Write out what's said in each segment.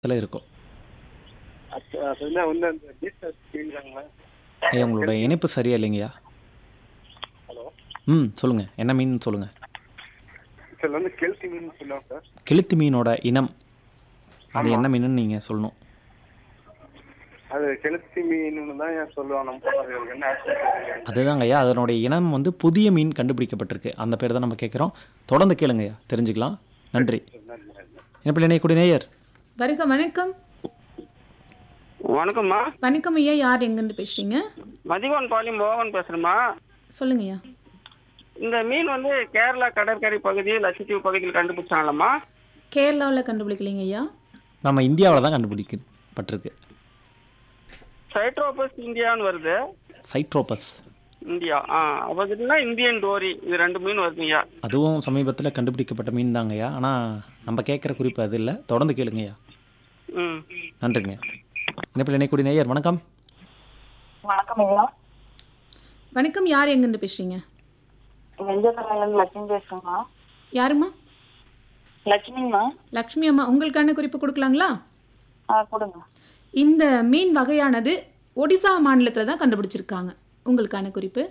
இடத்துல இருக்கும். அதுதான் வந்து அந்த பீச்சஸ் மீன்தாங்களா? ஐயா உங்களோட இணைப்பு சரியா இல்லைங்கய்யா. ஹலோ சொல்லுங்க. என்ன மீன் சொல்லுங்க. சார் வந்து கெளுத்தி மீன் சொல்லுவாங்க சார். கெளுத்தி மீனோட இனம் அது ஆமா. என்ன மீனுன்னு நீங்கள் சொல்லணும். அது கெளுத்தி மீன் தான் ஏன் சொல்லுவாங்க. நம்ம அது என்ன ஆக்சுவலி தெரியல. அதுதாங்க ஐயா, அதனுடைய இனம் வந்து புதிய மீன் கண்டுபிடிக்கப்பட்டிருக்கு. அந்த பேர் தான் நம்ம கேட்குறோம். தொடர்ந்து கேளுங்க ஐயா, தெரிஞ்சுக்கலாம். நன்றி. இணைப்பில் இணையக்கூடிய நேயர். வருக வணக்கம். வணக்கம்மா. வணக்கம் ஐயா, யார் எங்கேருந்து பேசுறீங்க? மதிவான் பாளையம் மோகன் பேசுறேம்மா. சொல்லுங்க ஐயா. இந்த மீன் வந்து கேரளா கடற்கரை பகுதி லட்சத்தீவு பகுதியில் கண்டுபிடிச்சாங்களம்மா. கேரளாவில் கண்டுபிடிக்கலைங்க ஐயா. நம்ம இந்தியாவில் தான் கண்டுபிடிக்கப்பட்டிருக்கு. சைட்ரோபஸ் இந்தியான்னு வருது. சைட்ரோபஸ் இந்தியா. அப்போதுன்னா இந்தியன் டோரி, இது 2 மீன் வருதுங்கய்யா. அதுவும் சமீபத்தில் கண்டுபிடிக்கப்பட்ட மீன் தாங்கய்யா. ஆனால் நம்ம கேட்குற குறிப்பு அது இல்லை. தொடர்ந்து கேளுங்கய்யா. ம் நன்றிங்க. இணைப்பில் இணையக்கூடிய நேயர். வணக்கம். வணக்கம் ஐயா. வணக்கம், யார் எங்கேருந்து பேசுறீங்க? வெஞ்சக்கரையிலேருந்து லட்சுமி பேசுறேம்மா. யாருமா? லட்சுமிங்கம்மா. லக்ஷ்மி அம்மா, உங்களுக்கான குறிப்பு கொடுக்கலாங்களா? கொடுங்க. இந்த மீன் வகையானது ஒடிசா மாநிலத்தில் தான் கண்டுபிடிச்சிருக்காங்க. உங்களுக்கான குறிப்பு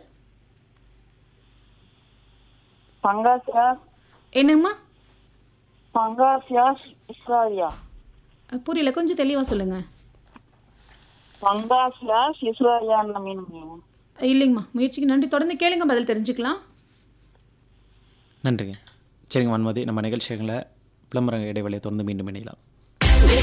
பங்காசியா. என்னங்கம்மா? பங்காசியா இஸ்ராலியா. புரியல, கொஞ்சம் தெளிவாக சொல்லுங்க. பங்காசியா இஸ்ராலியான்னு மீனுங்க. இல்லைங்கம்மா, முயற்சிக்கு நன்றி. தொடர்ந்து கேளுங்க, பதில் தெரிஞ்சுக்கலாம். நன்றிங்க. சரிங்க வன்மதி, நம்ம நிகழ்ச்சிகளை விளம்பர இடைவெளியை தொடர்ந்து மீண்டும் இணையலாம்.